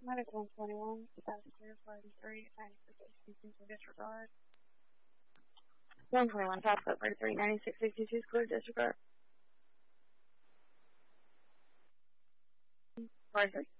Medic 121, passenger 43, 9662 for disregard. 121, passenger 43, 9662 clear disregard. 43.